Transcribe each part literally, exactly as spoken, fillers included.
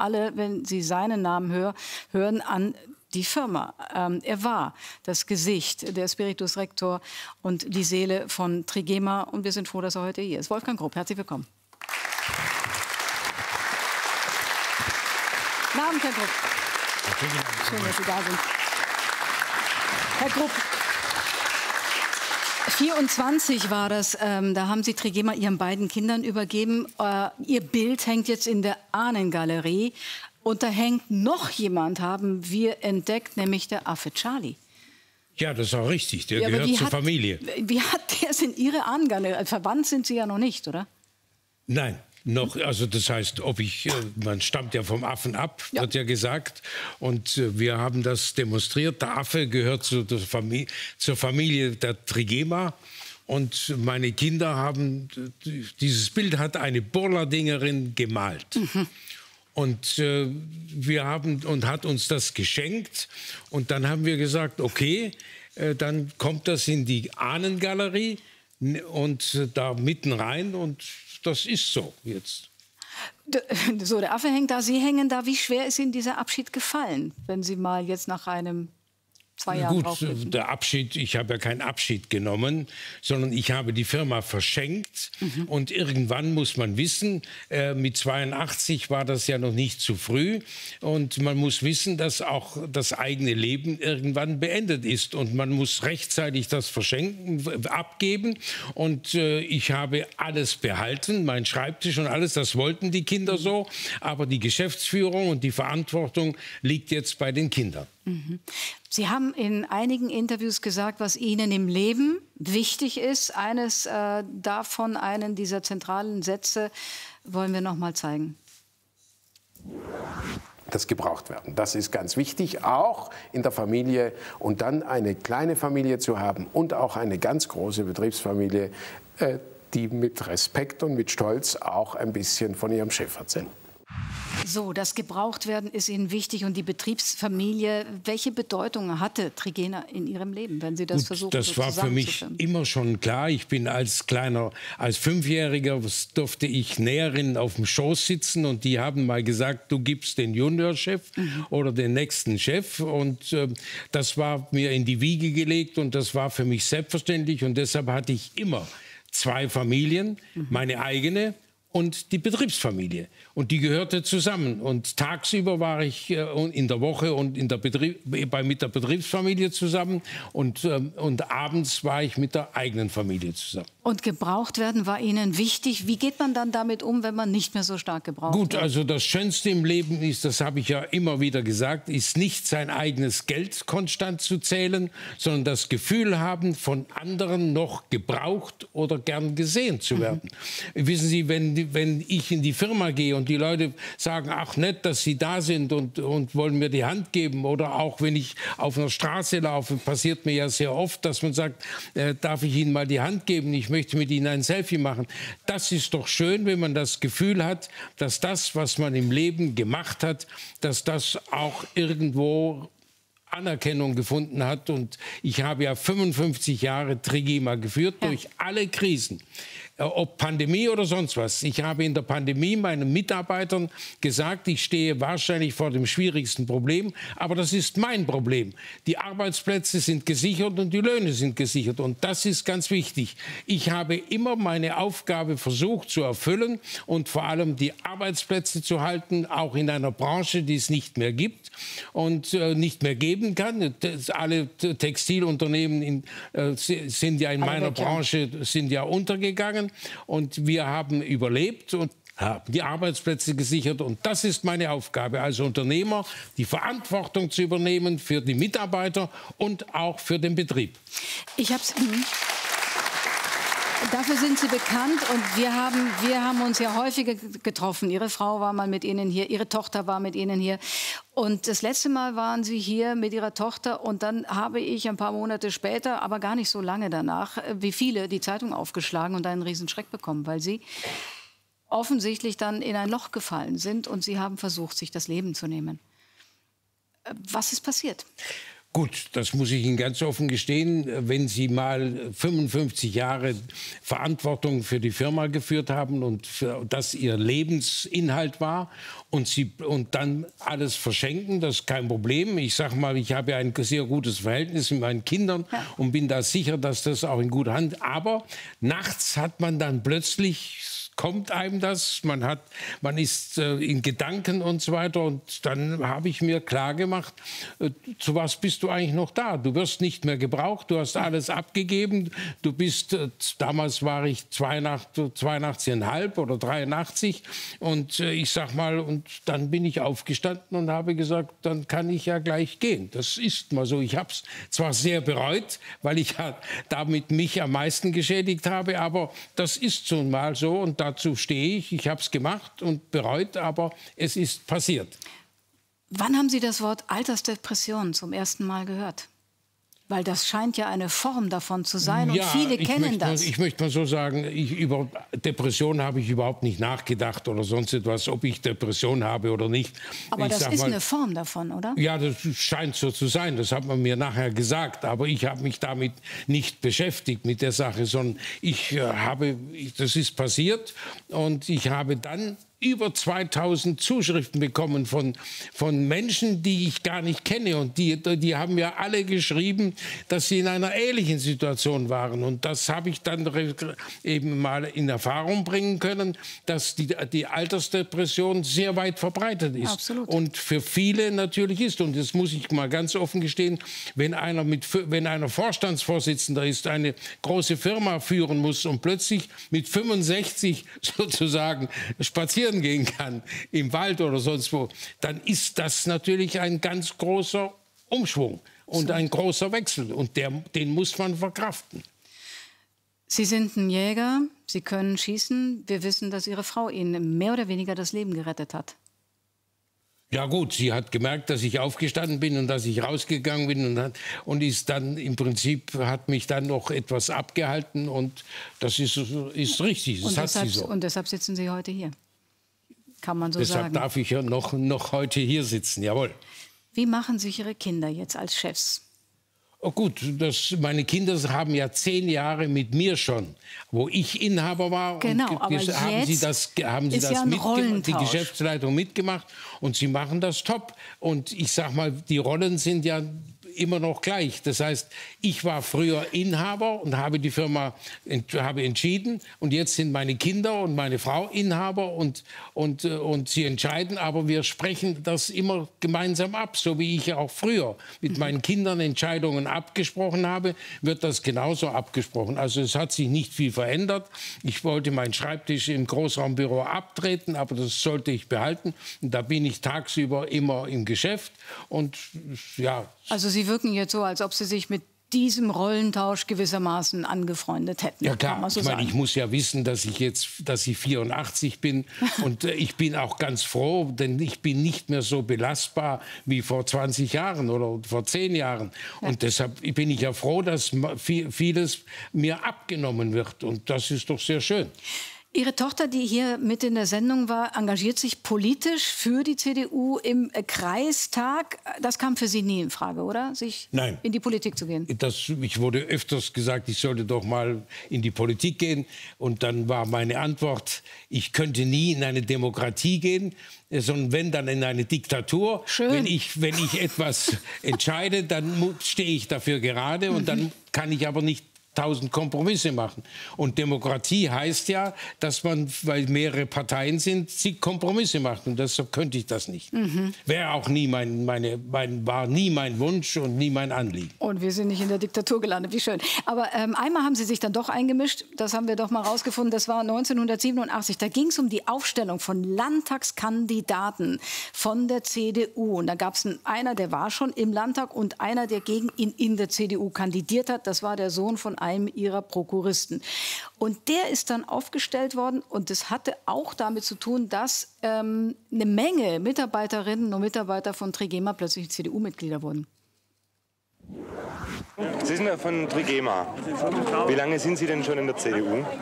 alle, wenn sie seinen Namen hör, hören, an die Firma. Ähm, er war das Gesicht, der Spiritus Rector und die Seele von Trigema. Und wir sind froh, dass er heute hier ist. Wolfgang Grupp, herzlich willkommen. Guten Abend, Herr Grupp. Schön, dass Sie da sind. Herr Grupp, vierundzwanzig war das, ähm, da haben Sie Trigema Ihren beiden Kindern übergeben. Äh, Ihr Bild hängt jetzt in der Ahnengalerie. Und da hängt noch jemand, haben wir entdeckt, nämlich der Affe Charlie. Ja, das ist auch richtig. Der ja, gehört zur hat, Familie. Wie hat der es in Ihre Ahnengalerie? Verwandt sind Sie ja noch nicht, oder? Nein. Noch, also das heißt, ob ich, man stammt ja vom Affen ab, ja. wird ja gesagt. Und wir haben das demonstriert. Der Affe gehört zu der Familie, zur Familie der Trigema. Und meine Kinder haben, dieses Bild hat eine Burladingerin gemalt. Mhm. Und äh, wir haben, und hat uns das geschenkt. Und dann haben wir gesagt, okay, äh, dann kommt das in die Ahnengalerie und äh, da mitten rein. Und das ist so jetzt. So, der Affe hängt da, Sie hängen da. Wie schwer ist Ihnen dieser Abschied gefallen, wenn Sie mal jetzt nach einem zwei Jahren draufblicken? Gut, der Abschied, ich habe ja keinen Abschied genommen, sondern ich habe die Firma verschenkt. Mhm. Und irgendwann muss man wissen, äh, mit zweiundachtzig war das ja noch nicht zu früh. Und man muss wissen, dass auch das eigene Leben irgendwann beendet ist. Und man muss rechtzeitig das Verschenken abgeben. Und äh, ich habe alles behalten, mein Schreibtisch und alles, das wollten die Kinder so. Aber die Geschäftsführung und die Verantwortung liegt jetzt bei den Kindern. Mhm. Sie haben in einigen Interviews gesagt, was Ihnen im Leben wichtig ist. Eines äh, davon, einen dieser zentralen Sätze, wollen wir noch mal zeigen. Das Gebrauchtwerden, das ist ganz wichtig, auch in der Familie. Und dann eine kleine Familie zu haben und auch eine ganz große Betriebsfamilie, äh, die mit Respekt und mit Stolz auch ein bisschen von ihrem Chef erzählt. So, das Gebrauchtwerden ist Ihnen wichtig und die Betriebsfamilie. Welche Bedeutung hatte Trigema in Ihrem Leben, wenn Sie das Gut, versuchen, das so war für mich immer schon klar. Ich bin als kleiner, als Fünfjähriger durfte ich Näherinnen auf dem Schoß sitzen und die haben mal gesagt, du gibst den Juniorchef mhm. oder den nächsten Chef. Und äh, das war mir in die Wiege gelegt und das war für mich selbstverständlich und deshalb hatte ich immer zwei Familien, mhm. meine eigene und die Betriebsfamilie. Und die gehörte zusammen. Und tagsüber war ich äh, in der Woche und in der Betrieb, bei, mit der Betriebsfamilie zusammen. Und, ähm, und abends war ich mit der eigenen Familie zusammen. Und gebraucht werden war Ihnen wichtig. Wie geht man dann damit um, wenn man nicht mehr so stark gebraucht Gut, wird? also das Schönste im Leben ist, das habe ich ja immer wieder gesagt, ist nicht sein eigenes Geld konstant zu zählen, sondern das Gefühl haben, von anderen noch gebraucht oder gern gesehen zu werden. Mhm. Wissen Sie, wenn wenn ich in die Firma gehe und die Leute sagen, ach nett, dass Sie da sind und, und wollen mir die Hand geben, oder auch wenn ich auf einer Straße laufe, passiert mir ja sehr oft, dass man sagt, äh, darf ich Ihnen mal die Hand geben, ich möchte mit Ihnen ein Selfie machen. Das ist doch schön, wenn man das Gefühl hat, dass das, was man im Leben gemacht hat, dass das auch irgendwo Anerkennung gefunden hat. Und ich habe ja fünfundfünfzig Jahre Trigema geführt, ja. durch alle Krisen. Ob Pandemie oder sonst was. Ich habe in der Pandemie meinen Mitarbeitern gesagt, ich stehe wahrscheinlich vor dem schwierigsten Problem, aber das ist mein Problem. Die Arbeitsplätze sind gesichert und die Löhne sind gesichert und das ist ganz wichtig. Ich habe immer meine Aufgabe versucht zu erfüllen und vor allem die Arbeitsplätze zu halten, auch in einer Branche, die es nicht mehr gibt und äh, nicht mehr geben kann. Das, alle Textilunternehmen in, äh, sind ja in meiner Branche sind ja untergegangen. Und wir haben überlebt und haben die Arbeitsplätze gesichert. Und das ist meine Aufgabe als Unternehmer, die Verantwortung zu übernehmen für die Mitarbeiter und auch für den Betrieb. Ich hab's, Dafür sind Sie bekannt und wir haben, wir haben uns ja häufiger getroffen. Ihre Frau war mal mit Ihnen hier, Ihre Tochter war mit Ihnen hier. Und das letzte Mal waren Sie hier mit Ihrer Tochter und dann habe ich ein paar Monate später, aber gar nicht so lange danach, wie viele, die Zeitung aufgeschlagen und einen riesen Schreck bekommen, weil Sie offensichtlich dann in ein Loch gefallen sind und Sie haben versucht, sich das Leben zu nehmen. Was ist passiert? Gut, das muss ich Ihnen ganz offen gestehen. Wenn Sie mal fünfundfünfzig Jahre Verantwortung für die Firma geführt haben und für, das Ihr Lebensinhalt war und, Sie, und dann alles verschenken, das ist kein Problem. Ich sage mal, ich habe ein sehr gutes Verhältnis mit meinen Kindern ja. und bin da sicher, dass das auch in guter Hand. Aber nachts hat man dann plötzlich... kommt einem das, man, hat, man ist äh, in Gedanken und so weiter. Und dann habe ich mir klar gemacht, äh, zu was bist du eigentlich noch da? Du wirst nicht mehr gebraucht, du hast alles abgegeben. Du bist, äh, damals war ich zweiundachtzig Komma fünf oder dreiundachtzig. Und äh, ich sag mal, und dann bin ich aufgestanden und habe gesagt, dann kann ich ja gleich gehen. Das ist mal so. Ich habe es zwar sehr bereut, weil ich ja damit mich am meisten geschädigt habe, aber das ist nun mal so. Und dazu stehe ich. Ich habe es gemacht und bereut, aber es ist passiert. Wann haben Sie das Wort Altersdepression zum ersten Mal gehört? Weil das scheint ja eine Form davon zu sein und ja, viele kennen das. Mal, ich möchte mal so sagen, ich, über Depression habe ich überhaupt nicht nachgedacht oder sonst etwas, ob ich Depression habe oder nicht. Aber ich das ist mal, eine Form davon, oder? Ja, das scheint so zu sein. Das hat man mir nachher gesagt. Aber ich habe mich damit nicht beschäftigt, mit der Sache, sondern ich äh, habe, ich, das ist passiert und ich habe dann über zweitausend Zuschriften bekommen von, von Menschen, die ich gar nicht kenne. Und die, die haben mir alle geschrieben, dass sie in einer ähnlichen Situation waren. Und das habe ich dann eben mal in Erfahrung bringen können, dass die, die Altersdepression sehr weit verbreitet ist. Absolut. Und für viele natürlich ist. Und das muss ich mal ganz offen gestehen, wenn einer, mit, wenn einer Vorstandsvorsitzender ist, eine große Firma führen muss und plötzlich mit fünfundsechzig sozusagen spazieren gehen kann, im Wald oder sonst wo, dann ist das natürlich ein ganz großer Umschwung und so. Ein großer Wechsel. Und der, den muss man verkraften. Sie sind ein Jäger, Sie können schießen. Wir wissen, dass Ihre Frau Ihnen mehr oder weniger das Leben gerettet hat. Ja gut, sie hat gemerkt, dass ich aufgestanden bin und dass ich rausgegangen bin und, hat, und ist dann im Prinzip hat mich dann noch etwas abgehalten und das ist, ist richtig, das und hat deshalb, sie so. Und deshalb sitzen Sie heute hier, kann man so deshalb sagen. Deshalb darf ich ja noch, noch heute hier sitzen, jawohl. Wie machen sich Ihre Kinder jetzt als Chefs? Oh gut, das, meine Kinder haben ja zehn Jahre mit mir schon, wo ich Inhaber war. Genau, und aber haben jetzt sie das, haben sie ist das ja ein mitgemacht, die Geschäftsleitung mitgemacht und sie machen das top. Und ich sag mal, die Rollen sind ja immer noch gleich. Das heißt, ich war früher Inhaber und habe die Firma ent, habe entschieden und jetzt sind meine Kinder und meine Frau Inhaber und, und, und sie entscheiden, aber wir sprechen das immer gemeinsam ab, so wie ich auch früher mit meinen Kindern Entscheidungen abgesprochen habe, wird das genauso abgesprochen. Also es hat sich nicht viel verändert. Ich wollte meinen Schreibtisch im Großraumbüro abtreten, aber das sollte ich behalten. Und da bin ich tagsüber immer im Geschäft und ja. Also Sie wirken jetzt so, als ob Sie sich mit diesem Rollentausch gewissermaßen angefreundet hätten. Ja klar, kann man so ich, meine, sagen. ich muss ja wissen, dass ich jetzt, dass ich vierundachtzig bin und äh, ich bin auch ganz froh, denn ich bin nicht mehr so belastbar wie vor zwanzig Jahren oder vor zehn Jahren. Ja. Und deshalb bin ich ja froh, dass vieles mir abgenommen wird und das ist doch sehr schön. Ihre Tochter, die hier mit in der Sendung war, engagiert sich politisch für die C D U im Kreistag. Das kam für Sie nie in Frage, oder? Sich Nein. in die Politik zu gehen? Das, ich wurde öfters gesagt, ich sollte doch mal in die Politik gehen. Und dann war meine Antwort, ich könnte nie in eine Demokratie gehen, sondern wenn, dann in eine Diktatur. Schön. Wenn ich, wenn ich etwas entscheide, dann stehe ich dafür gerade. Und dann kann ich aber nicht tausend Kompromisse machen. Und Demokratie heißt ja, dass man, weil mehrere Parteien sind, sie Kompromisse macht. Und deshalb könnte ich das nicht. Mhm. Wäre auch nie mein, meine, mein, war nie mein Wunsch und nie mein Anliegen. Und wir sind nicht in der Diktatur gelandet, wie schön. Aber ähm, einmal haben Sie sich dann doch eingemischt, das haben wir doch mal rausgefunden, das war neunzehnhundertsiebenundachtzig. Da ging es um die Aufstellung von Landtagskandidaten von der C D U. Und da gab es einer, der war schon im Landtag und einer, der gegen ihn in der C D U kandidiert hat. Das war der Sohn von einem ihrer Prokuristen. Und der ist dann aufgestellt worden und das hatte auch damit zu tun, dass ähm, eine Menge Mitarbeiterinnen und Mitarbeiter von Trigema plötzlich C D U-Mitglieder wurden. Sie sind ja von Trigema. Wie lange sind Sie denn schon in der C D U?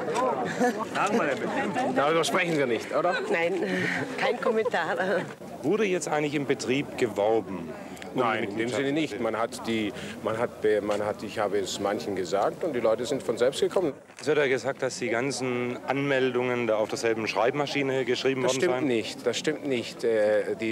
Darüber sprechen wir nicht, oder? Nein, kein Kommentar. Wurde jetzt eigentlich im Betrieb geworben Nein, in dem Sinne nicht. Man hat die, man hat, man hat, ich habe es manchen gesagt und die Leute sind von selbst gekommen. Es wird ja gesagt, dass die ganzen Anmeldungen da auf derselben Schreibmaschine geschrieben Das worden stimmt seien. nicht. Das stimmt nicht. Die